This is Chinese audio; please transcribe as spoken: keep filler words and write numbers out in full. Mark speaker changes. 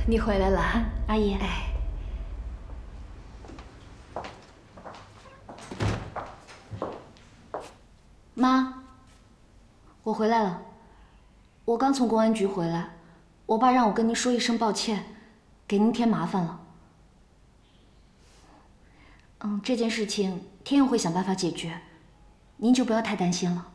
Speaker 1: 你回来了，
Speaker 2: 阿姨。
Speaker 1: 哎，
Speaker 2: 妈，我回来了。我刚从公安局回来，我爸让我跟您说一声抱歉，给您添麻烦了。嗯，这件事情天佑会想办法解决，您就不要太担心了。